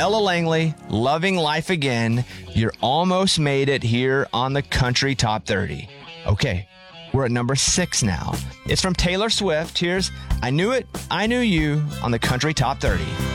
Ella Langley, Loving Life Again. You're almost made it here on the Country Top 30. Okay, we're at number 6 now. It's from Taylor Swift. Here's I Knew It, I Knew You on the Country Top 30.